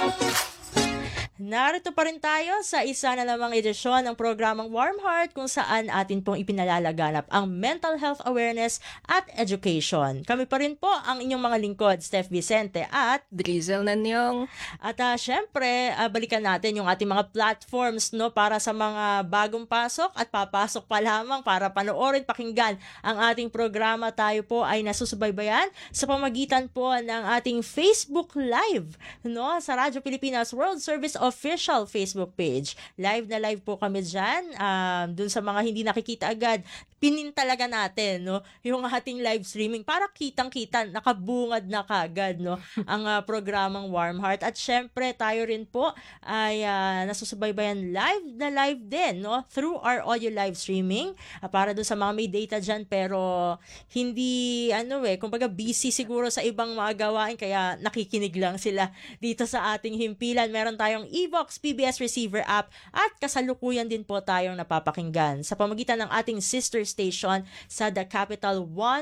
Narito pa rin tayo sa isa na namang edisyon ng programang Warm Heart kung saan atin pong ipinalalaganap ang mental health awareness at education. Kami pa rin po ang inyong mga lingkod, Steph Vicente at Drizzle na niyong. At syempre, balikan natin yung ating mga platforms no para sa mga bagong pasok at papasok pa lamang para panoorin, pakinggan ang ating programa. Tayo po ay nasusubaybayan sa pamagitan po ng ating Facebook Live no sa Radyo Pilipinas World Service official Facebook page. Live na live po kami dyan. Dun sa mga hindi nakikita agad, pinin talaga natin no yung ating live streaming para kitang-kita, nakabungad na kagad no ang programang Warm Heart. At syempre tayo rin po ay nasusubaybayan live na live din no through our audio live streaming para doon sa mga may data dyan pero hindi kumbaga busy siguro sa ibang mga gawain kaya nakikinig lang sila dito sa ating himpilan. Meron tayong Evox PBS Receiver app at kasalukuyan din po tayong napapakinggan sa pamagitan ng ating sister station sa The Capital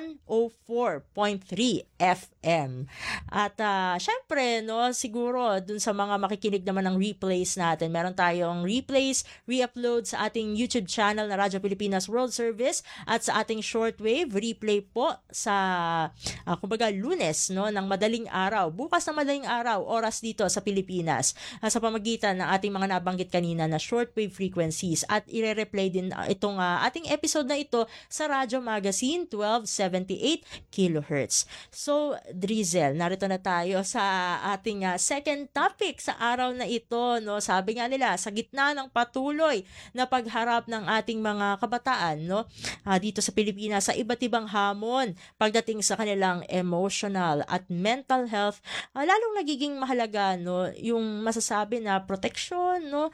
104.3 FM. At syempre, no, siguro dun sa mga makikinig naman ng replays natin, meron tayong replays, re-upload sa ating YouTube channel na Radyo Pilipinas World Service at sa ating shortwave replay po sa kumbaga Lunes no ng madaling araw. Bukas na madaling araw, oras dito sa Pilipinas sa pamagitan ng ating mga nabanggit kanina na shortwave frequencies at ire-replay din itong ating episode na ito sa Radyo Magazine 1278 kHz. So, Drizzle, narito na tayo sa ating second topic sa araw na ito. No? Sabi nga nila, sa gitna ng patuloy na pagharap ng ating mga kabataan no? Dito sa Pilipinas sa iba't ibang hamon pagdating sa kanilang emotional at mental health, lalong nagiging mahalaga no? Yung masasabi na proteksyon no?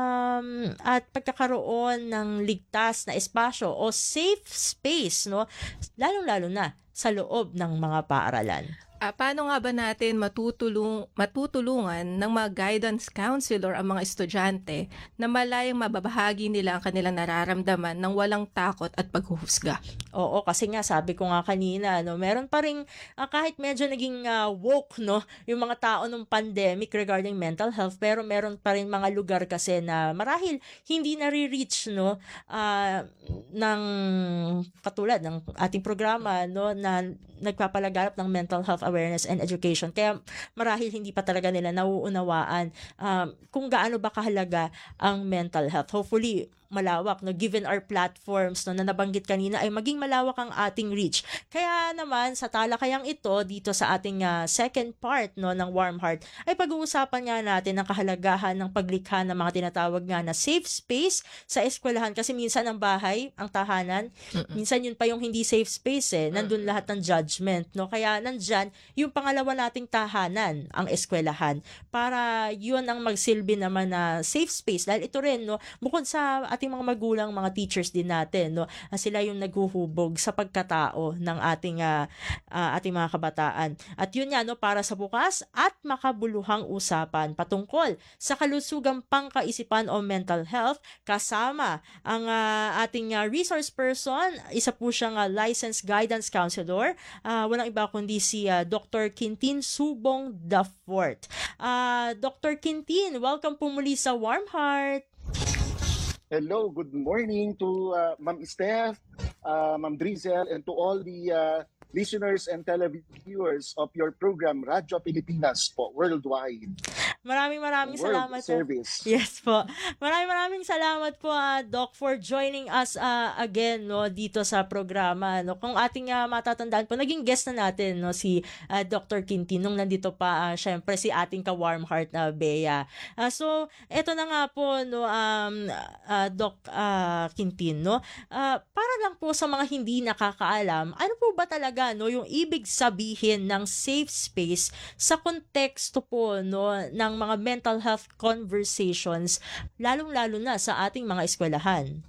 At pagkakaroon ng ligtas na espasyo o safe space no? Lalong-lalo na sa loob ng mga paaralan. Paano nga ba natin matutulungan ng mga guidance counselor ang mga estudyante na malayang mababahagi nila ang kanilang nararamdaman ng walang takot at paghuhusga? Oo, kasi nga sabi ko nga kanina, no, meron pa ring kahit medyo naging woke no, yung mga tao ng pandemic regarding mental health, pero meron pa rin mga lugar kasi na marahil hindi nare-reach no ng katulad ng ating programa no na nagpapalaganap ng mental health awareness and education. Kaya marahil hindi pa talaga nila nauunawaan kung gaano ba kahalaga ang mental health. Hopefully, malawak no given our platforms no na nabanggit kanina ay maging malawak ang ating reach. Kaya naman sa talakayang ito dito sa ating second part no ng Warm Heart ay pag-uusapan nga natin ang kahalagahan ng paglikha ng mga tinatawag nga na safe space sa eskwelahan kasi minsan ang bahay, ang tahanan, minsan yun pa yung hindi safe space nandun lahat ng judgment no kaya nandyan yung pangalawa nating tahanan, ang eskwelahan para yun ang magsilbi naman na safe space dahil ito rin no bukod sa ating mga magulang, mga teachers din natin, no? Sila yung naghuhubog sa pagkatao ng ating mga kabataan. At yun nga, no, para sa bukas at makabuluhang usapan patungkol sa kalusugang pangkaisipan o mental health kasama ang ating resource person, isa po siyang licensed guidance counselor, walang iba kundi si Dr. Quintin Subong IV. Dr. Quintin, welcome po muli sa Warm Heart. Hello, good morning to Ma'am Steph, Ma'am Drizzle, and to all the listeners and televiewers of your program, Radyo Pilipinas po, worldwide. Maraming salamat Service. Yes po. Maraming salamat po Doc for joining us again no dito sa programa no. Kung ating matatandaan po naging guest na natin no si Dr. Quintin nung nandito pa syempre si ating ka-Warm Heart na Bea. So eto na nga po no Doc Quintin no. Para lang po sa mga hindi nakakaalam, ano po ba talaga no yung ibig sabihin ng safe space sa konteksto po no ng mga mental health conversations lalong-lalo na sa ating mga eskwelahan.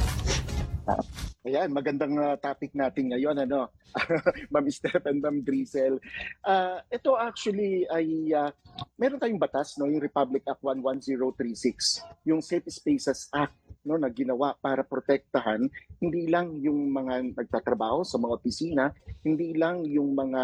Ayan, magandang topic natin ngayon, ano, Ma'am Steph and Ma'am Drizzle. Ito actually ay, meron tayong batas, no, yung Republic Act 11036, yung Safe Spaces Act, no, na ginawa para protektahan hindi lang yung mga nagtatrabaho sa mga opisina, hindi lang yung mga